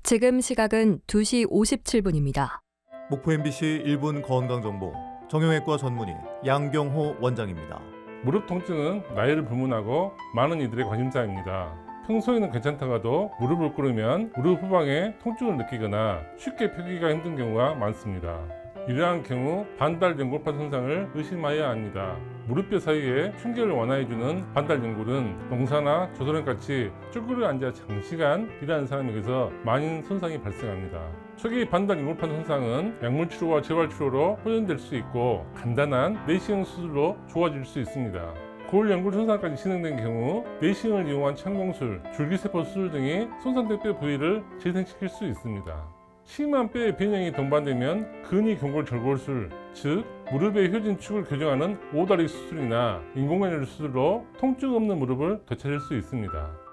지금 시각은 2시 57분입니다. 목포 MBC 1분 건강정보 정형외과 전문의 양경호 원장입니다. 무릎 통증은 나이를 불문하고 많은 이들의 관심사입니다. 평소에는 괜찮다가도 무릎을 꿇으면 무릎 후방에 통증을 느끼거나 쉽게 펴기가 힘든 경우가 많습니다. 이러한 경우 반달 연골판 손상을 의심해야 합니다. 무릎뼈 사이에 충격을 완화해주는 반달 연골은 농사나 조선같이 쭈그려 앉아 장시간 일하는 사람에게서 많은 손상이 발생합니다. 초기 반달 연골판 손상은 약물 치료와 재활 치료로 호전될 수 있고 간단한 내시경 수술로 좋아질 수 있습니다. 골 연골 손상까지 진행된 경우 내시경을 이용한 창공술, 줄기세포 수술 등이 손상된 뼈 부위를 재생시킬 수 있습니다. 심한 뼈의 변형이 동반되면 근위 경골 절골술, 즉 무릎의 효진축을 교정하는 오다리 수술이나 인공관절 수술로 통증 없는 무릎을 되찾을 수 있습니다.